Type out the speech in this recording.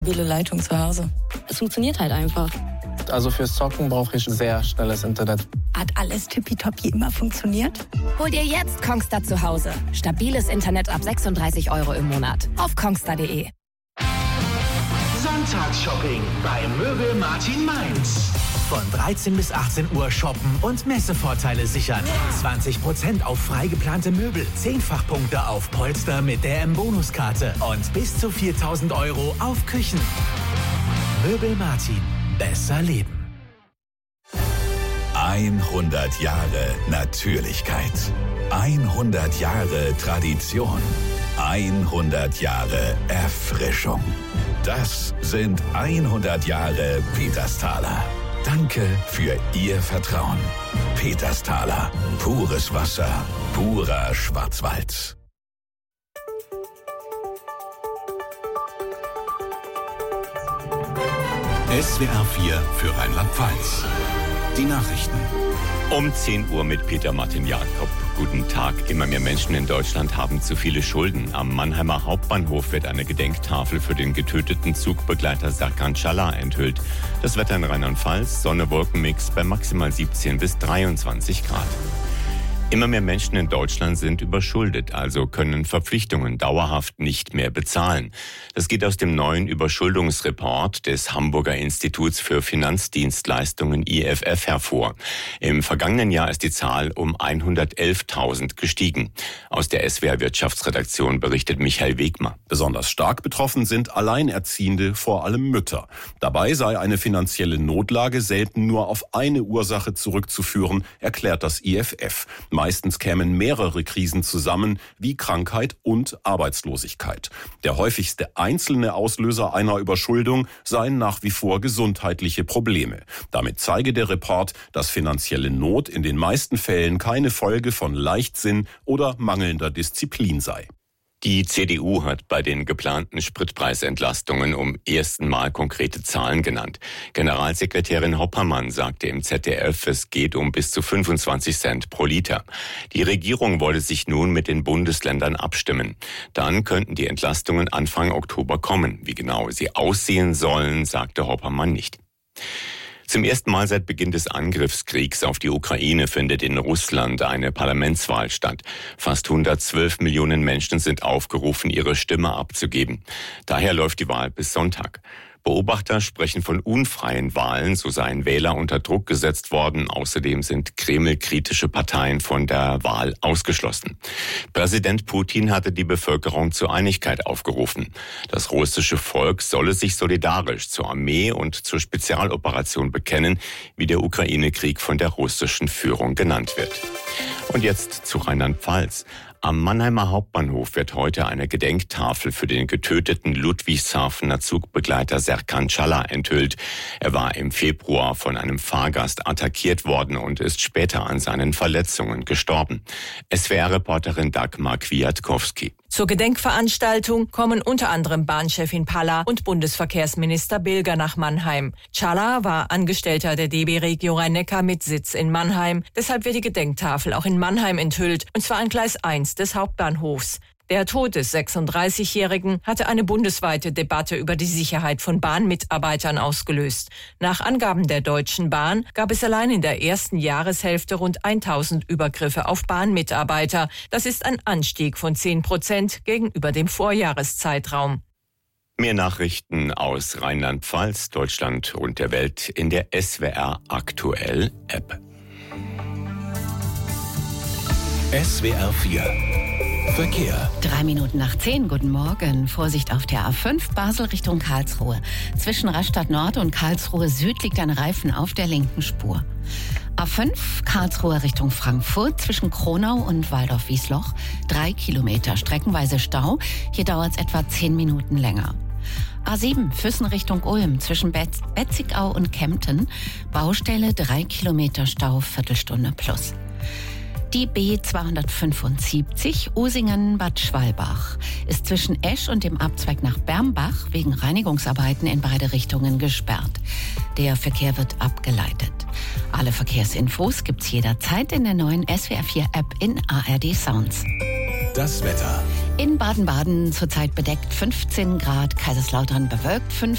Mobile Leitung zu Hause. Es funktioniert halt einfach. Also fürs Zocken brauche ich sehr schnelles Internet. Hat alles tippitoppi immer funktioniert? Hol dir jetzt Kongstar zu Hause. Stabiles Internet ab 36 € im Monat. Auf kongstar.de. Sonntagsshopping bei Möbel Martin Mainz. Von 13 bis 18 Uhr shoppen und Messevorteile sichern. 20% auf frei geplante Möbel, 10-fach-Punkte auf Polster mit der M-Bonuskarte und bis zu 4.000 € auf Küchen. Möbel Martin. Besser leben. 100 Jahre Natürlichkeit. 100 Jahre Tradition. 100 Jahre Erfrischung. Das sind 100 Jahre Petersthaler. Danke für Ihr Vertrauen. Petersthaler. Pures Wasser. Purer Schwarzwald. SWR 4 für Rheinland-Pfalz. Die Nachrichten. Um 10 Uhr mit Peter Martin Jakob. Guten Tag. Immer mehr Menschen in Deutschland haben zu viele Schulden. Am Mannheimer Hauptbahnhof wird eine Gedenktafel für den getöteten Zugbegleiter Serkan Çalhar enthüllt. Das Wetter in Rheinland-Pfalz, Sonne-Wolkenmix bei maximal 17 bis 23 Grad. Immer mehr Menschen in Deutschland sind überschuldet, also können Verpflichtungen dauerhaft nicht mehr bezahlen. Das geht aus dem neuen Überschuldungsreport des Hamburger Instituts für Finanzdienstleistungen IFF hervor. Im vergangenen Jahr ist die Zahl um 111.000 gestiegen. Aus der SWR Wirtschaftsredaktion berichtet Michael Wegmer. Besonders stark betroffen sind Alleinerziehende, vor allem Mütter. Dabei sei eine finanzielle Notlage selten nur auf eine Ursache zurückzuführen, erklärt das IFF. Meistens kämen mehrere Krisen zusammen, wie Krankheit und Arbeitslosigkeit. Der häufigste einzelne Auslöser einer Überschuldung seien nach wie vor gesundheitliche Probleme. Damit zeige der Report, dass finanzielle Not in den meisten Fällen keine Folge von Leichtsinn oder mangelnder Disziplin sei. Die CDU hat bei den geplanten Spritpreisentlastungen zum ersten Mal konkrete Zahlen genannt. Generalsekretärin Hoppermann sagte im ZDF, es geht um bis zu 25 Cent pro Liter. Die Regierung wolle sich nun mit den Bundesländern abstimmen. Dann könnten die Entlastungen Anfang Oktober kommen. Wie genau sie aussehen sollen, sagte Hoppermann nicht. Zum ersten Mal seit Beginn des Angriffskriegs auf die Ukraine findet in Russland eine Parlamentswahl statt. Fast 112 Millionen Menschen sind aufgerufen, ihre Stimme abzugeben. Daher läuft die Wahl bis Sonntag. Beobachter sprechen von unfreien Wahlen, so seien Wähler unter Druck gesetzt worden. Außerdem sind Kreml-kritische Parteien von der Wahl ausgeschlossen. Präsident Putin hatte die Bevölkerung zur Einigkeit aufgerufen. Das russische Volk solle sich solidarisch zur Armee und zur Spezialoperation bekennen, wie der Ukraine-Krieg von der russischen Führung genannt wird. Und jetzt zu Rheinland-Pfalz. Am Mannheimer Hauptbahnhof wird heute eine Gedenktafel für den getöteten Ludwigshafener Zugbegleiter Serkan Çalhar enthüllt. Er war im Februar von einem Fahrgast attackiert worden und ist später an seinen Verletzungen gestorben. SWR-Reporterin Dagmar Kwiatkowski. Zur Gedenkveranstaltung kommen unter anderem Bahnchefin Palla und Bundesverkehrsminister Bilger nach Mannheim. Çalhar war Angestellter der DB Regio Rhein-Neckar mit Sitz in Mannheim. Deshalb wird die Gedenktafel auch in Mannheim enthüllt, und zwar an Gleis 1 des Hauptbahnhofs. Der Tod des 36-Jährigen hatte eine bundesweite Debatte über die Sicherheit von Bahnmitarbeitern ausgelöst. Nach Angaben der Deutschen Bahn gab es allein in der ersten Jahreshälfte rund 1000 Übergriffe auf Bahnmitarbeiter. Das ist ein Anstieg von 10% gegenüber dem Vorjahreszeitraum. Mehr Nachrichten aus Rheinland-Pfalz, Deutschland und der Welt in der SWR Aktuell App. SWR 4 Verkehr. 3 Minuten nach 10, guten Morgen. Vorsicht auf der A5 Basel Richtung Karlsruhe. Zwischen Rastatt Nord und Karlsruhe Süd liegt ein Reifen auf der linken Spur. A5 Karlsruhe Richtung Frankfurt zwischen Kronau und Waldorf-Wiesloch 3 Kilometer streckenweise Stau. Hier dauert es etwa 10 Minuten länger. A7 Füssen Richtung Ulm zwischen Betzigau und Kempten. Baustelle 3 Kilometer Stau, Viertelstunde plus. Die B275 Usingen-Bad Schwalbach ist zwischen Esch und dem Abzweig nach Bermbach wegen Reinigungsarbeiten in beide Richtungen gesperrt. Der Verkehr wird abgeleitet. Alle Verkehrsinfos gibt's jederzeit in der neuen SWR 4 App in ARD Sounds. Das Wetter. In Baden-Baden zurzeit bedeckt 15 Grad, Kaiserslautern bewölkt 5